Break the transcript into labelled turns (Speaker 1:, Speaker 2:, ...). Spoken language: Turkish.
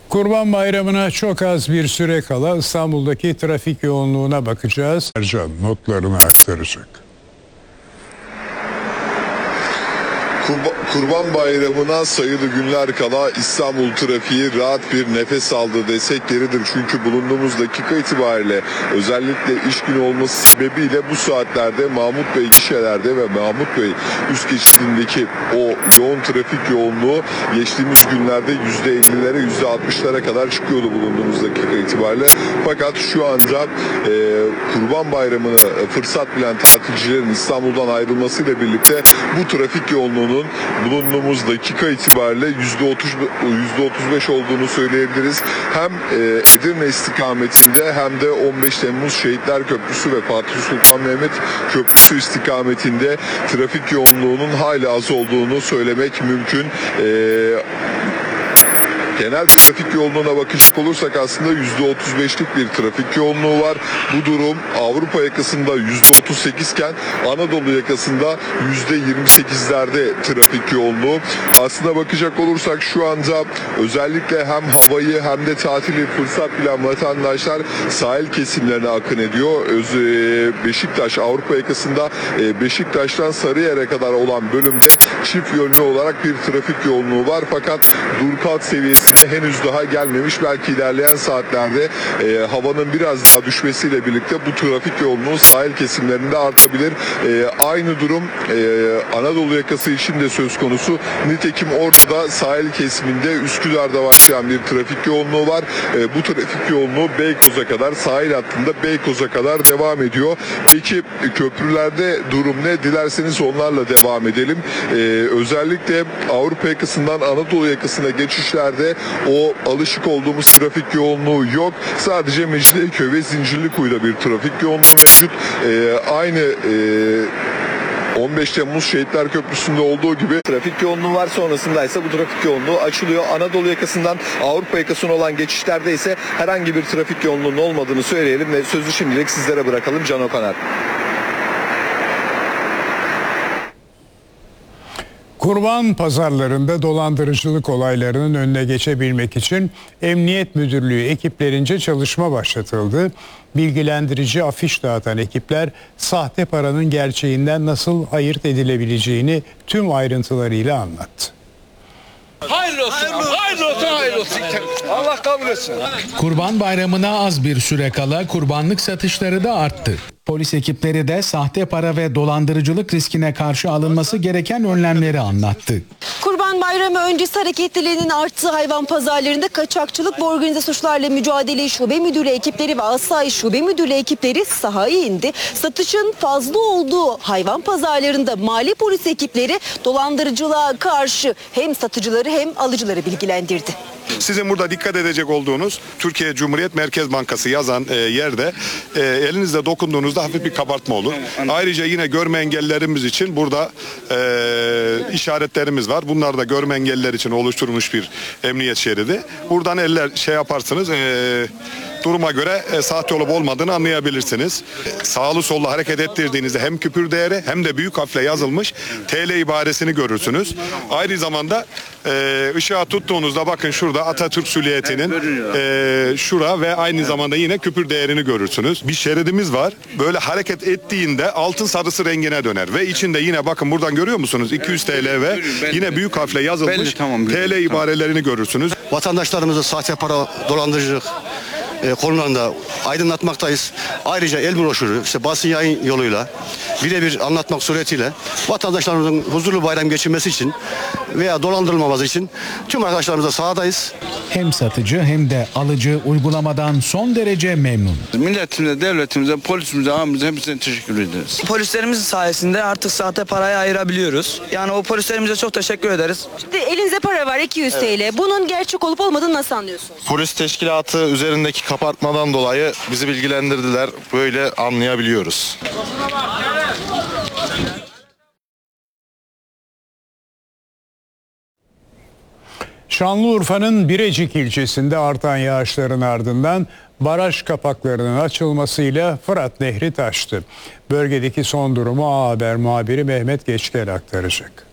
Speaker 1: Kurban Bayramı'na çok az bir süre kala İstanbul'daki trafik yoğunluğuna bakacağız. Ercan notlarını aktaracak.
Speaker 2: Kurban Bayramı'na sayılı günler kala İstanbul trafiği rahat bir nefes aldı desek yeridir. Çünkü bulunduğumuz dakika itibariyle özellikle iş günü olması sebebiyle bu saatlerde Mahmut Bey gişelerde ve Mahmut Bey üst geçidindeki o yoğun trafik yoğunluğu geçtiğimiz günlerde %50'lere %60'lara kadar çıkıyordu bulunduğumuz dakika itibariyle. Fakat şu anda Kurban Bayramı'nı fırsat bilen tatilcilerin İstanbul'dan ayrılmasıyla birlikte bu trafik yoğunluğunun bulunduğumuz dakika itibariyle %35 olduğunu söyleyebiliriz. Hem Edirne istikametinde hem de 15 Temmuz Şehitler Köprüsü ve Fatih Sultan Mehmet Köprüsü istikametinde trafik yoğunluğunun hayli az olduğunu söylemek mümkün. Genel trafik yoğunluğuna bakacak olursak aslında %35'lik bir trafik yoğunluğu var. Bu durum Avrupa yakasında %38 iken Anadolu yakasında %28'lerde trafik yoğunluğu. Aslında bakacak olursak şu anda özellikle hem havayı hem de tatili fırsat bilen vatandaşlar sahil kesimlerine akın ediyor. Beşiktaş Avrupa yakasında Beşiktaş'tan Sarıyer'e kadar olan bölümde çift yönlü olarak bir trafik yoğunluğu var. Fakat dur kalk seviyesi henüz daha gelmemiş. Belki ilerleyen saatlerde havanın biraz daha düşmesiyle birlikte bu trafik yoğunluğu sahil kesimlerinde artabilir. Aynı durum Anadolu yakası için de söz konusu. Nitekim orada da sahil kesiminde Üsküdar'da başlayan bir trafik yoğunluğu var. Bu trafik yoğunluğu Beykoz'a kadar, sahil hattında Beykoz'a kadar devam ediyor. Peki köprülerde durum ne? Dilerseniz onlarla devam edelim. Özellikle Avrupa yakasından Anadolu yakasına geçişlerde o alışık olduğumuz trafik yoğunluğu yok. Sadece Mecidiyeköy ve Zincirlikuyu'da bir trafik yoğunluğu mevcut. Aynı 15 Temmuz Şehitler Köprüsü'nde olduğu gibi trafik yoğunluğu var. Sonrasında ise bu trafik yoğunluğu açılıyor. Anadolu yakasından Avrupa yakasına olan geçişlerde ise herhangi bir trafik yoğunluğunun olmadığını söyleyelim ve sözü şimdilik sizlere bırakalım. Can Okaner.
Speaker 1: Kurban pazarlarında dolandırıcılık olaylarının önüne geçebilmek için Emniyet Müdürlüğü ekiplerince çalışma başlatıldı. Bilgilendirici afiş dağıtan ekipler sahte paranın gerçeğinden nasıl ayırt edilebileceğini tüm ayrıntılarıyla anlattı.
Speaker 3: Hayırlı olsun, hayırlı olsun, hayırlı olsun. Allah kabul etsin.
Speaker 4: Kurban Bayramı'na az bir süre kala kurbanlık satışları da arttı. Polis ekipleri de sahte para ve dolandırıcılık riskine karşı alınması gereken önlemleri anlattı.
Speaker 5: Kurban Bayramı öncesi hareketliliğinin arttığı hayvan pazarlarında kaçakçılık ve organize suçlarla mücadele şube müdürü ekipleri ve asayiş şube müdürü ekipleri sahaya indi. Satışın fazla olduğu hayvan pazarlarında mali polis ekipleri dolandırıcılığa karşı hem satıcıları hem alıcıları bilgilendirdi.
Speaker 6: Sizin burada dikkat edecek olduğunuz Türkiye Cumhuriyet Merkez Bankası yazan yerde elinizde dokunduğunuzda hafif bir kabartma olur. Ayrıca yine görme engellilerimiz için burada işaretlerimiz var. Bunlar da görme engelliler için oluşturulmuş bir emniyet şeridi. Buradan eller yaparsınız. Duruma göre sahte olup olmadığını anlayabilirsiniz. Sağlı sollu hareket ettirdiğinizde hem küpür değeri hem de büyük harfle yazılmış TL ibaresini görürsünüz. Aynı zamanda ışığa tuttuğunuzda bakın şurada Atatürk Süliyeti'nin şura ve aynı zamanda yine küpür değerini görürsünüz. Bir şeridimiz var. Böyle hareket ettiğinde altın sarısı rengine döner ve içinde yine bakın buradan görüyor musunuz? 200 TL ve yine büyük harfle yazılmış TL ibarelerini görürsünüz.
Speaker 7: Vatandaşlarımızı sahte para, dolandırıcılık konularında aydınlatmaktayız. Ayrıca el broşürü, basın yayın yoluyla birebir anlatmak suretiyle vatandaşlarımızın huzurlu bayram geçirmesi için veya dolandırılmaması için tüm arkadaşlarımızla sahadayız.
Speaker 4: Hem satıcı hem de alıcı uygulamadan son derece memnun.
Speaker 3: Milletimize, devletimize, polisimize, amimize hepsine teşekkür ederiz.
Speaker 8: Polislerimizin sayesinde artık sahte parayı ayırabiliyoruz. Yani o polislerimize çok teşekkür ederiz.
Speaker 5: İşte elinizde para var 200 TL. Bunun gerçek olup olmadığını nasıl anlıyorsunuz?
Speaker 9: Polis teşkilatı üzerindeki kapartmadan dolayı bizi bilgilendirdiler. Böyle anlayabiliyoruz.
Speaker 1: Şanlıurfa'nın Birecik ilçesinde artan yağışların ardından baraj kapaklarının açılmasıyla Fırat Nehri taştı. Bölgedeki son durumu A Haber muhabiri Mehmet Geçkel aktaracak.